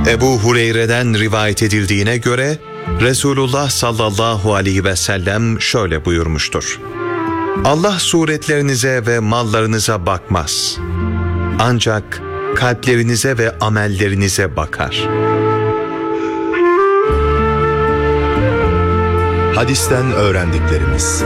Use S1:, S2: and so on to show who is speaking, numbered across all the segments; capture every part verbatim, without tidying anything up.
S1: Ebu Hureyre'den rivayet edildiğine göre Resulullah sallallahu aleyhi ve sellem şöyle buyurmuştur: Allah suretlerinize ve mallarınıza bakmaz. Ancak kalplerinize ve amellerinize bakar.
S2: Hadisten öğrendiklerimiz.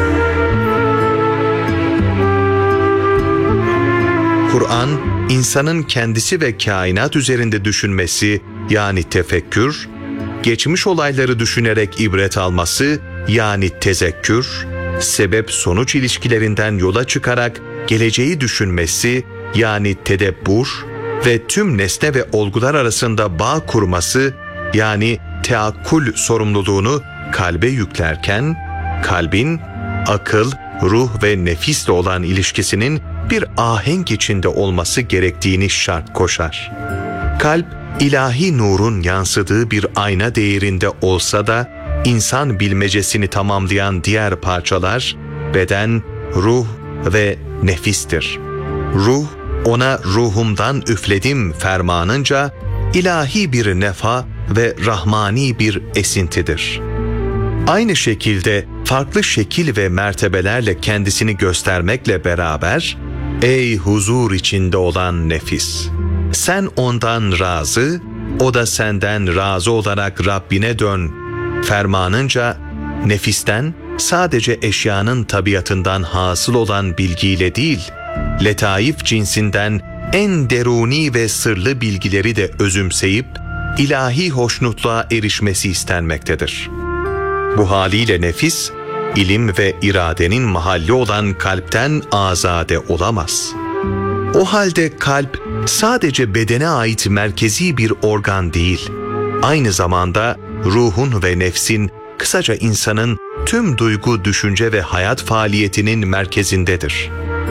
S1: Kur'an, insanın kendisi ve kainat üzerinde düşünmesi, yani tefekkür, geçmiş olayları düşünerek ibret alması, yani tezekkür, sebep-sonuç ilişkilerinden yola çıkarak geleceği düşünmesi, yani tedebbür ve tüm nesne ve olgular arasında bağ kurması, yani teakkül sorumluluğunu kalbe yüklerken, kalbin akıl, ruh ve nefisle olan ilişkisinin bir ahenk içinde olması gerektiğini şart koşar. Kalp, ilahi nurun yansıdığı bir ayna değerinde olsa da, insan bilmecesini tamamlayan diğer parçalar, beden, ruh ve nefistir. Ruh, ona ruhumdan üfledim fermanınca, ilahi bir nefa ve rahmani bir esintidir. Aynı şekilde farklı şekil ve mertebelerle kendisini göstermekle beraber, ey huzur içinde olan nefis! Sen ondan razı, o da senden razı olarak Rabbine dön fermanınca, nefisten sadece eşyanın tabiatından hasıl olan bilgiyle değil, letaif cinsinden en deruni ve sırlı bilgileri de özümseyip, ilahi hoşnutluğa erişmesi istenmektedir. Bu haliyle nefis, ilim ve iradenin mahalli olan kalpten azade olamaz. O halde kalp sadece bedene ait merkezi bir organ değil, aynı zamanda ruhun ve nefsin, kısaca insanın tüm duygu, düşünce ve hayat faaliyetinin merkezindedir.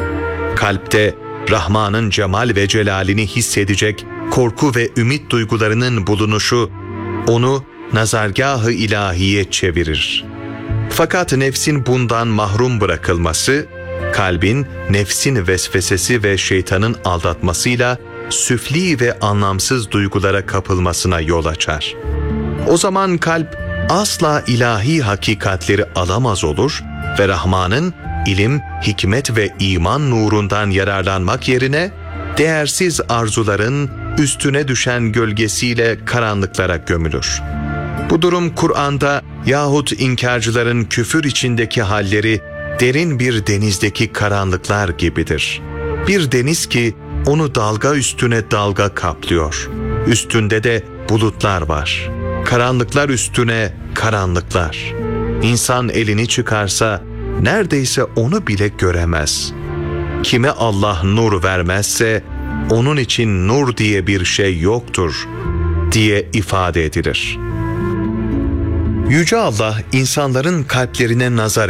S1: Kalpte Rahman'ın cemal ve celalini hissedecek korku ve ümit duygularının bulunuşu, onu nazargâh-ı ilahiye çevirir. Fakat nefsin bundan mahrum bırakılması, kalbin nefsin vesvesesi ve şeytanın aldatmasıyla süfli ve anlamsız duygulara kapılmasına yol açar. O zaman kalp asla ilahi hakikatleri alamaz olur ve Rahman'ın ilim, hikmet ve iman nurundan yararlanmak yerine değersiz arzuların üstüne düşen gölgesiyle karanlıklara gömülür. Bu durum Kur'an'da yahut inkarcıların küfür içindeki halleri derin bir denizdeki karanlıklar gibidir. Bir deniz ki onu dalga üstüne dalga kaplıyor. Üstünde de bulutlar var. Karanlıklar üstüne karanlıklar. İnsan elini çıkarsa neredeyse onu bile göremez. Kime Allah nur vermezse onun için nur diye bir şey yoktur diye ifade edilir. Yüce Allah insanların kalplerine nazar